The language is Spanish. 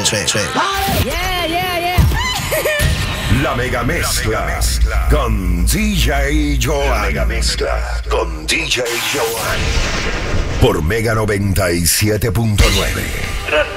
Yeah, yeah, yeah. La mega mezcla con DJ Joan. La mega mezcla con DJ Joan. Por Mega 97.9.